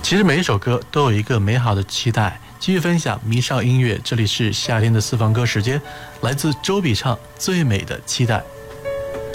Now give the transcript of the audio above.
其实每一首歌都有一个美好的期待。继续分享迷上音乐，这里是夏天的私房歌时间，来自周笔畅《最美的期待》。